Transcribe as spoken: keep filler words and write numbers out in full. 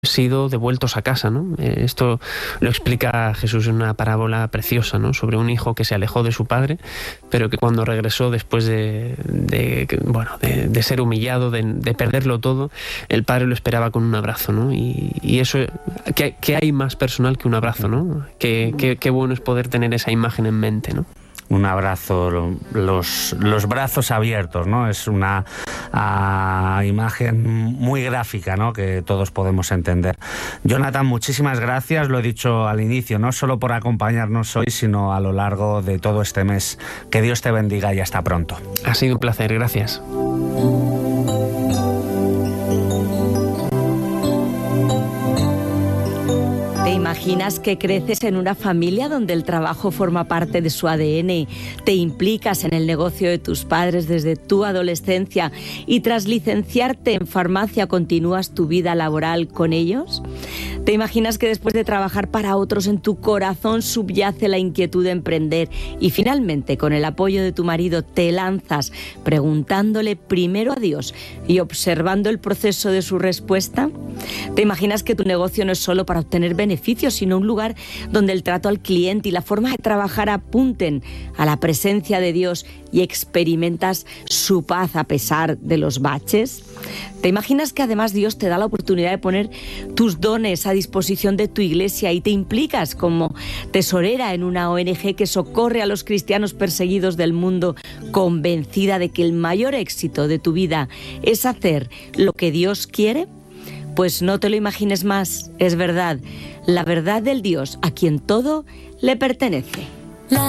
sido devueltos a casa, ¿no? Eh, esto lo explica Jesús en una parábola preciosa, ¿no? Sobre un hijo que se alejó de su padre, pero que cuando regresó después de, de bueno, de, de ser humillado, de, de perderlo todo, el padre lo esperaba con un abrazo, ¿no? Y, y eso, ¿qué, qué hay más personal que un abrazo, ¿no? Qué, qué, qué bueno es poder tener esa imagen en mente, ¿no? Un abrazo, los, los brazos abiertos, ¿no? Es una uh, imagen muy gráfica, ¿no? Que todos podemos entender. Jonathan, muchísimas gracias, lo he dicho al inicio, no solo por acompañarnos hoy, sino a lo largo de todo este mes. Que Dios te bendiga y hasta pronto. Ha sido un placer, gracias. ¿Te imaginas que creces en una familia donde el trabajo forma parte de su A D N? ¿Te implicas en el negocio de tus padres desde tu adolescencia y tras licenciarte en farmacia continúas tu vida laboral con ellos? ¿Te imaginas que después de trabajar para otros en tu corazón subyace la inquietud de emprender y finalmente con el apoyo de tu marido te lanzas preguntándole primero a Dios y observando el proceso de su respuesta? ¿Te imaginas que tu negocio no es solo para obtener beneficios, sino un lugar donde el trato al cliente y la forma de trabajar apunten a la presencia de Dios y experimentas su paz a pesar de los baches? ¿Te imaginas que además Dios te da la oportunidad de poner tus dones a disposición de tu iglesia y te implicas como tesorera en una O N Ge que socorre a los cristianos perseguidos del mundo, convencida de que el mayor éxito de tu vida es hacer lo que Dios quiere? Pues no te lo imagines más, es verdad, la verdad del Dios a quien todo le pertenece.